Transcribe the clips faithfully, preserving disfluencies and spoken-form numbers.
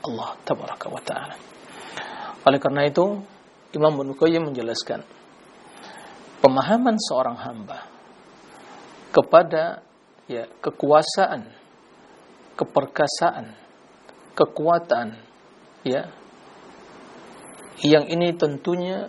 Allah tabaraka wa ta'ala. Oleh karena itu, Imam Ibnu Qayyim menjelaskan pemahaman seorang hamba kepada ya kekuasaan, keperkasaan, kekuatan, ya, yang ini tentunya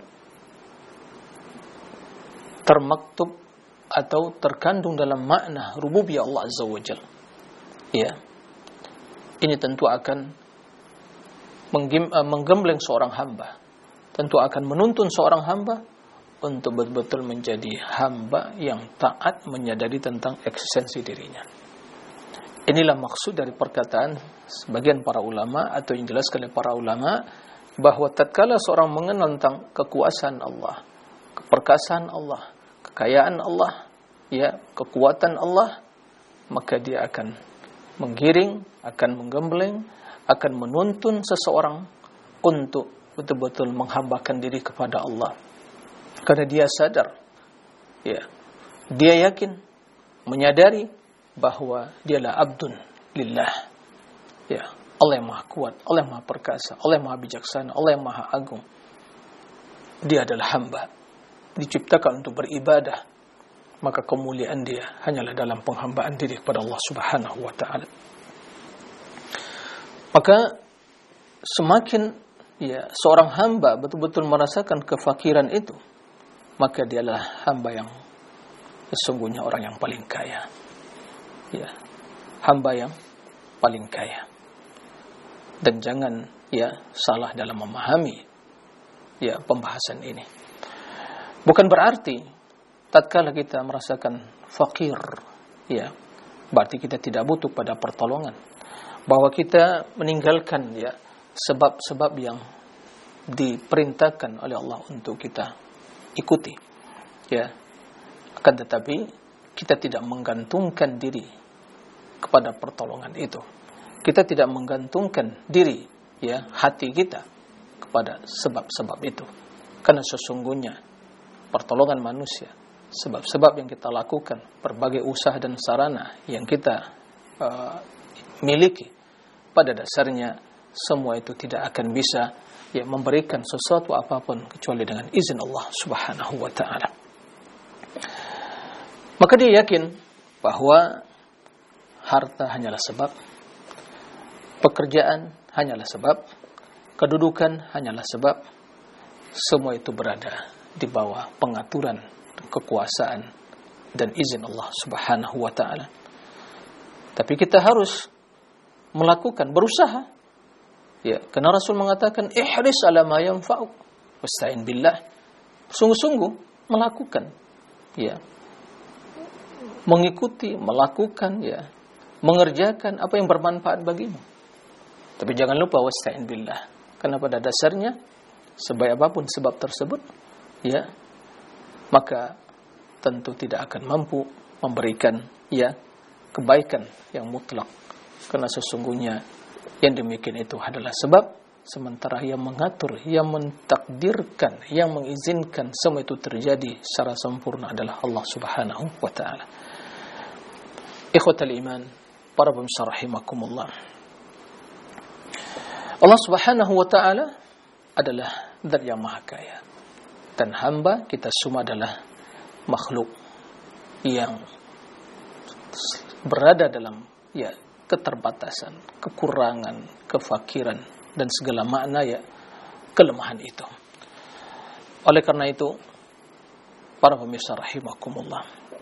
termaktub atau terkandung dalam makna rububiyah Allah Azza wa Jalla. Ya, ini tentu akan menggembleng seorang hamba, tentu akan menuntun seorang hamba untuk betul-betul menjadi hamba yang taat, menyadari tentang eksistensi dirinya. Inilah maksud dari perkataan sebagian para ulama atau yang dijelaskan oleh para ulama, bahwa tatkala seorang mengenal tentang kekuasaan Allah, keperkasaan Allah, kekayaan Allah, ya, kekuatan Allah, maka dia akan menggiring, akan menggembleng, akan menuntun seseorang untuk betul-betul menghambakan diri kepada Allah. Karena dia sadar, ya, dia yakin, menyadari bahwa dialah abdun lillah, ya, Allah yang maha kuat, Allah yang maha perkasa, Allah yang maha bijaksana, Allah yang maha agung. Dia adalah hamba, diciptakan untuk beribadah, maka kemuliaan dia hanyalah dalam penghambaan diri kepada Allah Subhanahu wa ta'ala. Maka semakin ya seorang hamba betul-betul merasakan kefakiran itu, maka dialah hamba yang sesungguhnya orang yang paling kaya. Ya, hamba yang paling kaya. Dan jangan ya salah dalam memahami ya pembahasan ini. Bukan berarti tatkala kita merasakan fakir, ya, berarti kita tidak butuh pada pertolongan, bahwa kita meninggalkan ya sebab-sebab yang diperintahkan oleh Allah untuk kita ikuti, ya. Akan tetapi kita tidak menggantungkan diri kepada pertolongan itu. Kita tidak menggantungkan diri, ya, hati kita kepada sebab-sebab itu. Karena sesungguhnya pertolongan manusia, sebab-sebab yang kita lakukan, berbagai usaha dan sarana yang kita uh, miliki, pada dasarnya semua itu tidak akan bisa ya memberikan sesuatu apapun kecuali dengan izin Allah Subhanahu wa ta'ala. Maka dia yakin bahwa harta hanyalah sebab, pekerjaan hanyalah sebab, kedudukan hanyalah sebab, semua itu berada di bawah pengaturan, kekuasaan dan izin Allah Subhanahu wa ta'ala. Tapi kita harus melakukan, berusaha. Ya, karena Rasul mengatakan ihris ala ma yanfa'uk wasta'in billah. Sungguh-sungguh melakukan, ya, mengikuti, melakukan, ya, mengerjakan apa yang bermanfaat bagimu. Tapi jangan lupa wasta'in billah. Karena pada dasarnya sebaik apapun sebab tersebut, ya, maka tentu tidak akan mampu memberikan ya kebaikan yang mutlak. Karena sesungguhnya yang demikian itu adalah sebab, sementara yang mengatur, yang mentakdirkan, yang mengizinkan semua itu terjadi secara sempurna adalah Allah Subhanahu wa ta'ala. Ikhwatal iman, para pemirsa rahimakumullah, Allah Subhanahu wa ta'ala adalah Zat yang maha kaya, dan hamba kita semua adalah makhluk yang berada dalam ya keterbatasan, kekurangan, kefakiran dan segala makna ya kelemahan itu. Oleh karena itu, para pemirsa rahimakumullah,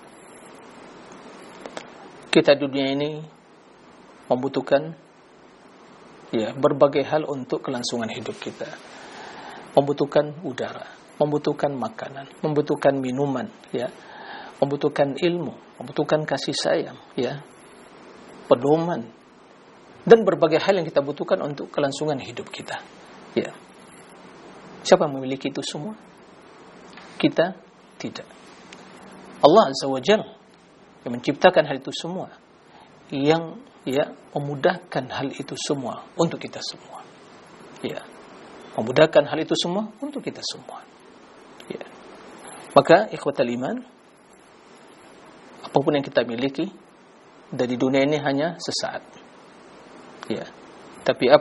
kita di dunia ini membutuhkan ya berbagai hal untuk kelangsungan hidup kita. Membutuhkan udara, membutuhkan makanan, membutuhkan minuman, ya, membutuhkan ilmu, membutuhkan kasih sayang, ya, pedoman, dan berbagai hal yang kita butuhkan untuk kelangsungan hidup kita. Ya, siapa yang memiliki itu semua? Kita tidak. Allah Azza wa Jalla yang menciptakan hal itu semua, yang ya memudahkan hal itu semua untuk kita semua. Ya, memudahkan hal itu semua untuk kita semua. Ya. Maka ikhwatal iman, apapun yang kita miliki dari dunia ini hanya sesaat. Ya. Tapi